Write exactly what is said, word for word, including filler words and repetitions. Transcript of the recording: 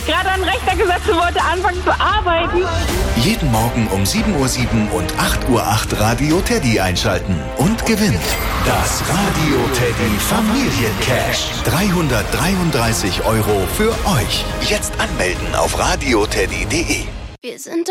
gerade an den Rechner gesetzt und wollte anfangen zu arbeiten. Jeden Morgen um sieben Uhr sieben und acht Uhr acht Radio Teddy einschalten und gewinnt das Radio Teddy Familiencash. dreihundertdreiunddreißig Euro für euch. Jetzt anmelden auf radioteddy punkt de. Wir sind